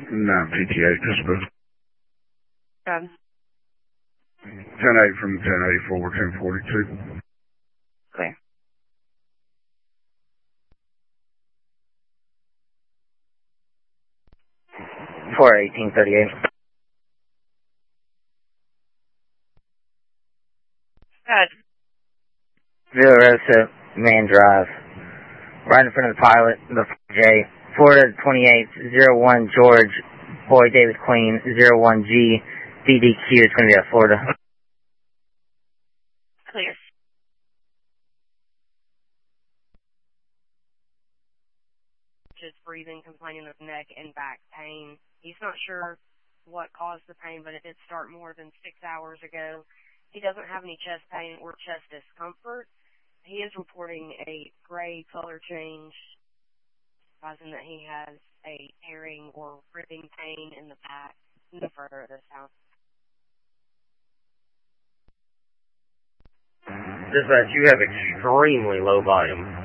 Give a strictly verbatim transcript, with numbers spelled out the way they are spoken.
nine P T eight, disability. Good. ten eight from ten eighty-four, ten forty-two. Clear. four eighteen thirty-eight. Good. Villa Rosa, Main Drive. Right in front of the pilot, the J. Florida twenty-eight zero one George, Boy David Queen, zero one G, D D Q. It's going to be at Florida. Clear. Just breathing, complaining of neck and back pain. He's not sure what caused the pain, but it did start more than six hours ago. He doesn't have any chest pain or chest discomfort. He is reporting a gray color change, causing that he has a tearing or ripping pain in the back. No further of this house. Dispatch, you have extremely low volume.